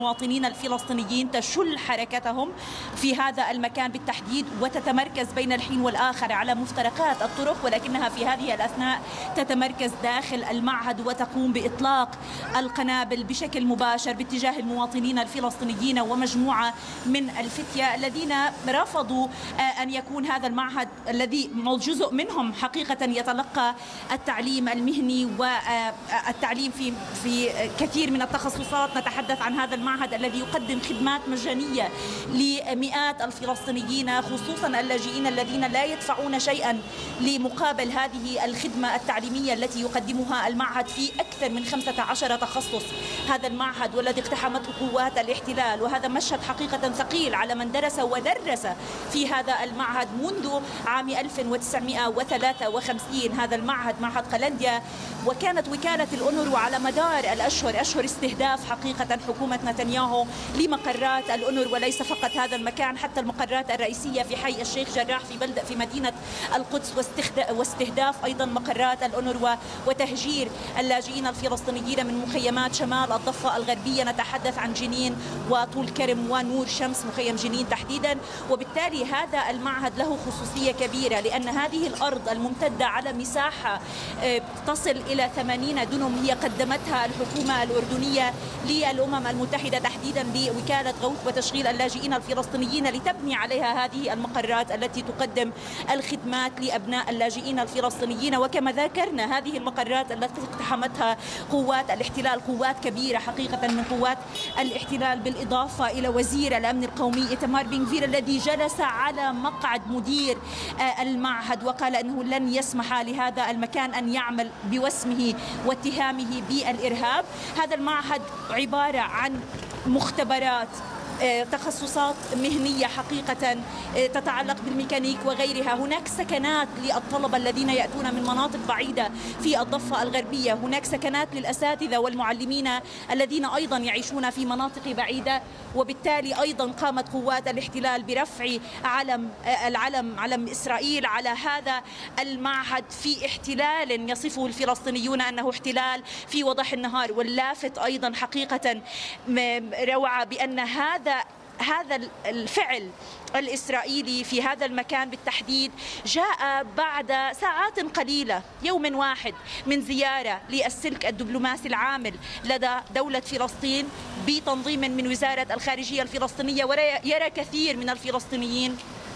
المواطنين الفلسطينيين تشل حركتهم في هذا المكان بالتحديد، وتتمركز بين الحين والآخر على مفترقات الطرق، ولكنها في هذه الأثناء تتمركز داخل المعهد وتقوم بإطلاق القنابل بشكل مباشر باتجاه المواطنين الفلسطينيين ومجموعة من الفتية الذين رفضوا أن يكون هذا المعهد الذي جزء منهم حقيقة يتلقى التعليم المهني والتعليم في كثير من التخصصات. نتحدث عن هذا المعهد الذي يقدم خدمات مجانية لمئات الفلسطينيين، خصوصا اللاجئين الذين لا يدفعون شيئا لمقابل هذه الخدمة التعليمية التي يقدمها المعهد في أكثر من 15 تخصص. هذا المعهد والذي اقتحمته قوات الاحتلال، وهذا مشهد حقيقة ثقيل على من درس ودرس في هذا المعهد منذ عام 1953. هذا المعهد معهد قلنديا، وكانت وكالة الأونروا على مدار أشهر استهداف حقيقة حكومة نتنياهو لمقرات الأونروا، وليس فقط هذا المكان، حتى المقرات الرئيسية في حي الشيخ جراح في مدينة القدس، واستهداف أيضا مقرات الأونروا وتهجير اللاجئين الفلسطينيين من مخيمات شمال الضفة الغربية. نتحدث عن جنين وطول كرم ونور شمس، مخيم جنين تحديدا. وبالتالي هذا المعهد له خصوصية كبيرة، لأن هذه الأرض الممتدة على مساحة تصل إلى 80 دنم هي قدمتها الحكومة الأردنية للأمم المتحدة تحديدا لوكالة غوث وتشغيل اللاجئين الفلسطينيين لتبني عليها هذه المقرات التي تقدم الخدمات لأبناء اللاجئين الفلسطينيين. وكما ذكرنا هذه المقرات التي اقتحمتها قوات الاحتلال، قوات كبيرة حقيقة من قوات الاحتلال، بالإضافة إلى وزير الأمن القومي إيتمار بن غفير الذي جلس على مقعد مدير المعهد وقال أنه لن يسمح لهذا المكان أن يعمل بوسمه واتهامه بالإرهاب. هذا المعهد عبارة عن مختبرات، تخصصات مهنية حقيقة تتعلق بالميكانيك وغيرها. هناك سكنات للطلبة الذين يأتون من مناطق بعيدة في الضفة الغربية، هناك سكنات للأساتذة والمعلمين الذين أيضا يعيشون في مناطق بعيدة. وبالتالي أيضا قامت قوات الاحتلال برفع علم إسرائيل على هذا المعهد في احتلال يصفه الفلسطينيون أنه احتلال في وضح النهار. واللافت أيضا حقيقة روعة بأن هذا الفعل الإسرائيلي في هذا المكان بالتحديد جاء بعد ساعات قليلة، يوم واحد، من زيارة للسلك الدبلوماسي العامل لدى دولة فلسطين بتنظيم من وزارة الخارجية الفلسطينية. ويرى كثير من الفلسطينيين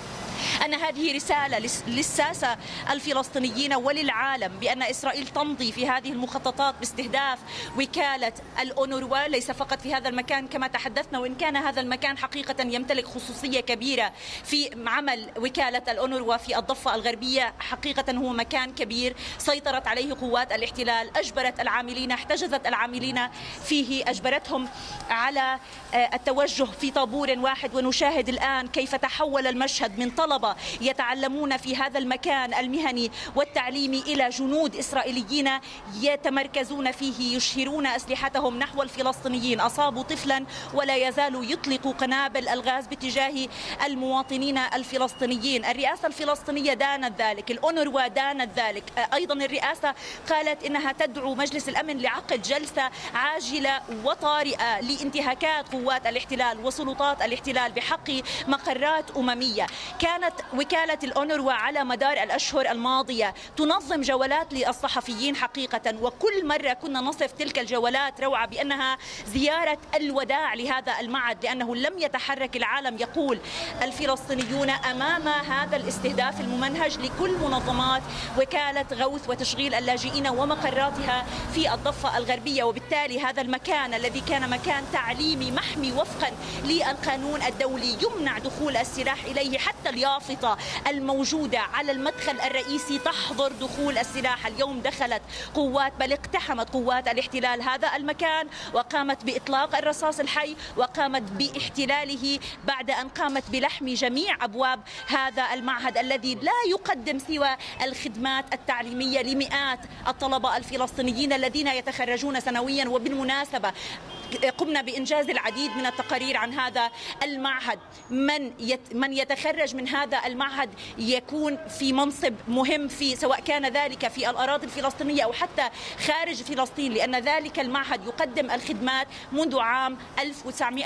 أن هذه رسالة للساسة الفلسطينيين وللعالم بأن إسرائيل تمضي في هذه المخططات باستهداف وكالة الأونروا، ليس فقط في هذا المكان كما تحدثنا، وإن كان هذا المكان حقيقة يمتلك خصوصية كبيرة في عمل وكالة الأونروا في الضفة الغربية. حقيقة هو مكان كبير سيطرت عليه قوات الاحتلال، أجبرت العاملين، احتجزت العاملين فيه، أجبرتهم على التوجه في طابور واحد. ونشاهد الآن كيف تحول المشهد من طلبة يتعلمون في هذا المكان المهني والتعليمي إلى جنود إسرائيليين يتمركزون فيه، يشهرون أسلحتهم نحو الفلسطينيين. أصابوا طفلا ولا يزالوا يطلقوا قنابل الغاز باتجاه المواطنين الفلسطينيين. الرئاسة الفلسطينية دانت ذلك، الأونروا دانت ذلك. أيضا الرئاسة قالت إنها تدعو مجلس الأمن لعقد جلسة عاجلة وطارئة لانتهاكات قوات الاحتلال وسلطات الاحتلال بحق مقرات أممية. كانت وكالة الأونروا على مدار الأشهر الماضية تنظم جولات للصحفيين حقيقة، وكل مرة كنا نصف تلك الجولات روعة بأنها زيارة الوداع لهذا المعهد، لأنه لم يتحرك العالم يقول الفلسطينيون أمام هذا الاستهداف الممنهج لكل منظمات وكالة غوث وتشغيل اللاجئين ومقراتها في الضفة الغربية. وبالتالي هذا المكان الذي كان مكان تعليمي محمي وفقا للقانون الدولي يمنع دخول السلاح إليه، حتى اليافطة الموجودة على المدخل الرئيسي تحظر دخول السلاح. اليوم دخلت قوات، بل اقتحمت قوات الاحتلال هذا المكان وقامت بإطلاق الرصاص الحي وقامت باحتلاله بعد أن قامت بلحم جميع أبواب هذا المعهد الذي لا يقدم سوى الخدمات التعليمية لمئات الطلبة الفلسطينيين الذين يتخرجون سنويا. وبالمناسبة قمنا بإنجاز العديد من التقارير عن هذا المعهد. من يتخرج من هذا هذا المعهد يكون في منصب مهم في سواء كان ذلك في الأراضي الفلسطينية أو حتى خارج فلسطين، لأن ذلك المعهد يقدم الخدمات منذ عام 1900